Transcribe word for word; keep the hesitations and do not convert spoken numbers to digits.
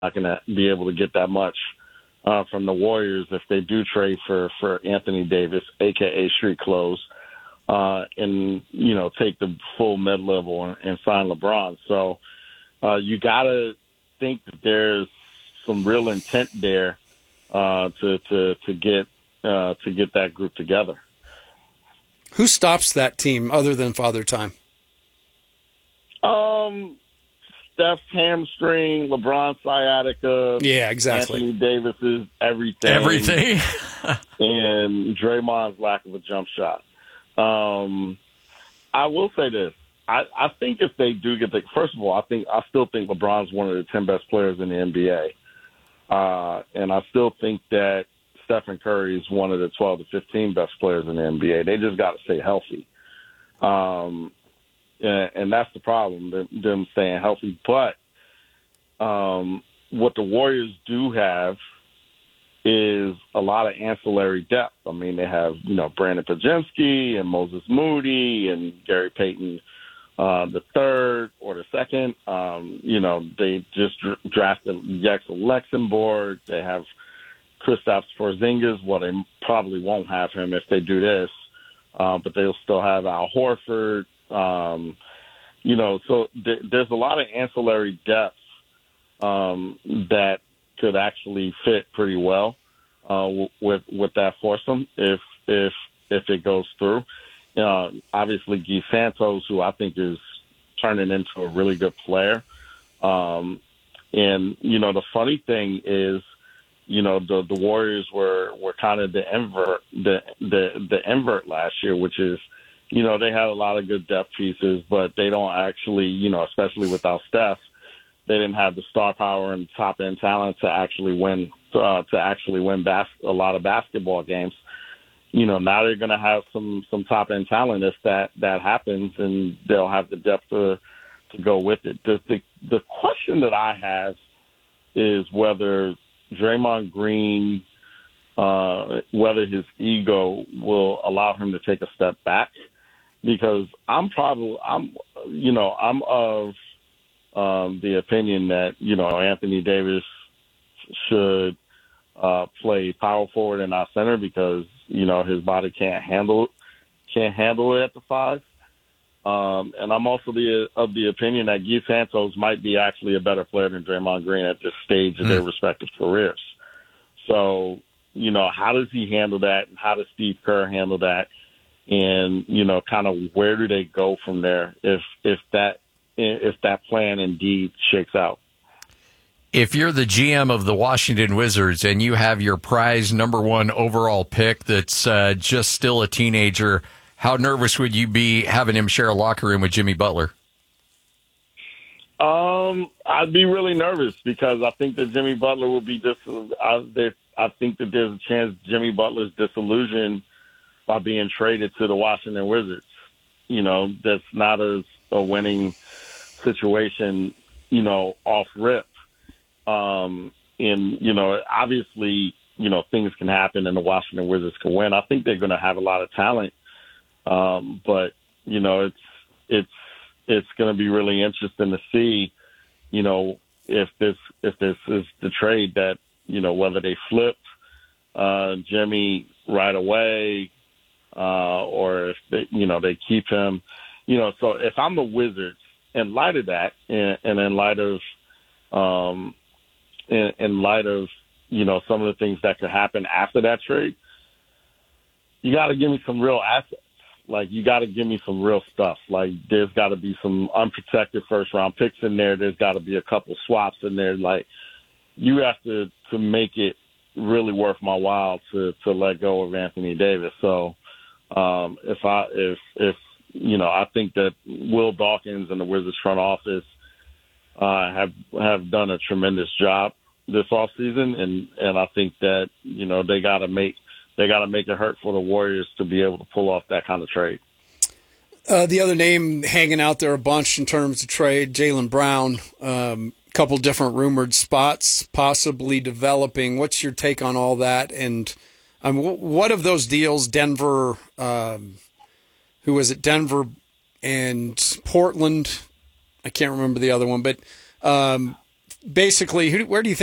not going to be able to get that much uh, from the Warriors if they do trade for, for Anthony Davis, a k a. Street Clothes, uh, and, you know, take the full mid-level and, and sign LeBron. So uh, you got to think that there's some real intent there uh, to, to, to, get, uh, to get that group together. Who stops that team other than Father Time? Um, Steph's hamstring, LeBron's sciatica. Yeah, exactly. Anthony Davis's everything. Everything. And Draymond's lack of a jump shot. Um, I will say this. I, I think if they do get the, first of all, I think I still think LeBron's one of the ten best players in the N B A. Uh, and I still think that Stephen Curry is one of the twelve to fifteen best players in the N B A. They just got to stay healthy. Um, and, and that's the problem, them, them staying healthy. But um, what the Warriors do have is a lot of ancillary depth. I mean, they have, you know, Brandon Podziemski and Moses Moody and Gary Payton uh, the third or the second. Um, you know, they just dr- drafted Jackson Luxembourg. They have Kristaps Porzingis. Well, they probably won't have him if they do this, uh, but they'll still have Al Horford. Um, you know, so th- there's a lot of ancillary depth um, that could actually fit pretty well uh, w- with with that foursome if if if it goes through. Uh, obviously, Guy Santos, who I think is turning into a really good player. Um, and you know, the funny thing is, you know, the the Warriors were were kind of the invert the the the invert last year, which is, you know, they had a lot of good depth pieces, but they don't actually, you know, especially without Steph, they didn't have the star power and top end talent to actually win uh, to actually win bas- a lot of basketball games. You know, now they're going to have some some top end talent if that that happens, and they'll have the depth to to go with it. The the, the question that I have is whether Draymond Green, uh, whether his ego will allow him to take a step back, because I'm probably I'm you know I'm of Um, the opinion that, you know, Anthony Davis should uh, play power forward and not center because, you know, his body can't handle can't handle it at the five. Um, and I'm also the of the opinion that Guy Santos might be actually a better player than Draymond Green at this stage of mm. their respective careers. So, you know, how does he handle that? And how does Steve Kerr handle that? And, you know, kind of where do they go from there if if that if that plan indeed shakes out? If you're the G M of the Washington Wizards and you have your prize number one overall pick that's uh, just still a teenager, how nervous would you be having him share a locker room with Jimmy Butler? Um, I'd be really nervous because I think that Jimmy Butler will be dis- I, there, I think that there's a chance Jimmy Butler's disillusioned by being traded to the Washington Wizards. You know, that's not a, a winning situation, you know, off rip. Um, and, you know, obviously, you know, things can happen and the Washington Wizards can win. I think they're going to have a lot of talent. Um, but, you know, it's, it's, it's going to be really interesting to see, you know, if this, if this is the trade that, you know, whether they flip, uh, Jimmy right away, uh, or if they, you know, they keep him, you know, so if I'm the Wizards, in light of that, and, and in light of, um, in, in light of, you know, some of the things that could happen after that trade, you got to give me some real assets. Like, you got to give me some real stuff. Like, there's got to be some unprotected first round picks in there. There's got to be a couple swaps in there. Like, you have to, to make it really worth my while to, to let go of Anthony Davis. So, um, if I, if, if, you know, I think that Will Dawkins and the Wizards front office uh, have have done a tremendous job this offseason, and and I think that, you know, they got to make they got to make it hurt for the Warriors to be able to pull off that kind of trade. Uh, the other name hanging out there a bunch in terms of trade, Jaylen Brown. A um, couple different rumored spots possibly developing. What's your take on all that? And um, what of those deals, Denver? Um, who was it? Denver and Portland. I can't remember the other one, but um, basically, who, where do you think